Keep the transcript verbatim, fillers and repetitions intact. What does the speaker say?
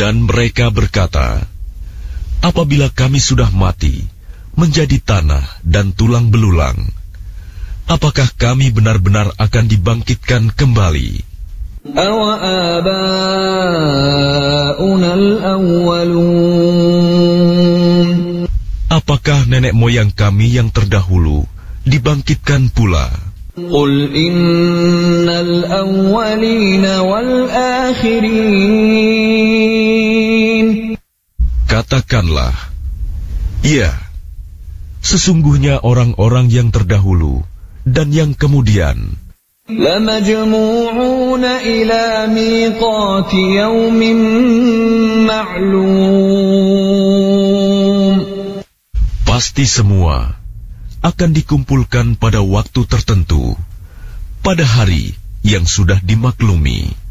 Dan mereka berkata, apabila kami sudah mati, menjadi tanah dan tulang belulang, apakah kami benar-benar akan dibangkitkan kembali? Apakah nenek moyang kami yang terdahulu dibangkitkan pula? Qul innal awwalina wal akhirin. Katakanlah, ya, sesungguhnya orang-orang yang terdahulu dan yang kemudian lamajmu'una ila miqati yawmin ma'lum. Pasti semua akan dikumpulkan pada waktu tertentu, pada hari yang sudah dimaklumi.